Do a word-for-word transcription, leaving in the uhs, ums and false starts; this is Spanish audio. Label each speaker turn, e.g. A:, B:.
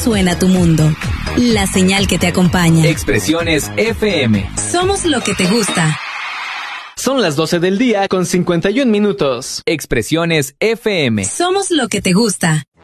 A: suena tu mundo. La señal que te acompaña.
B: Expresiones F M.
A: Somos lo que te gusta.
C: Son las doce del día con cincuenta y un minutos.
B: Expresiones F M.
A: Somos lo que te gusta.